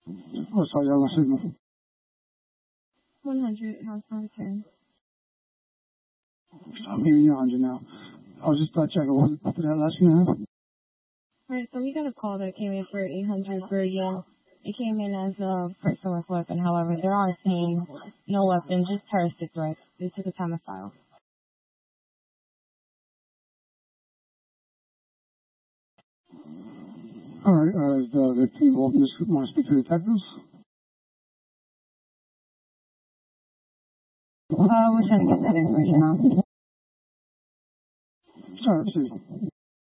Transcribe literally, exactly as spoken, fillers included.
What's our yellow signal? one hundred, house phone ten. I'm hearing you one hundred now. I was just uh, checking. What was what did that last name? Alright, so we got a call that came in for eight hundred for you. It came in as a person with weapon. However, they're on scene. No weapon, just terroristic threats. They took a time to file. All right. Uh, is the victim involved in this? Want to speak to the detectives? Uh, we're trying to get that information out. Sorry, see.